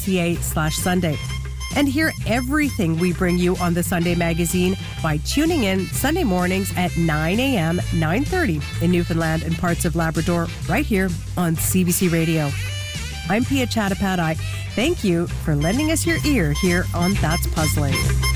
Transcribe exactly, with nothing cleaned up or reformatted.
ca slash Sunday. And hear everything we bring you on the Sunday Magazine by tuning in Sunday mornings at nine a.m., nine thirty in Newfoundland and parts of Labrador, right here on C B C Radio. I'm Pia Chattopadhyay. Thank you for lending us your ear here on That's Puzzling.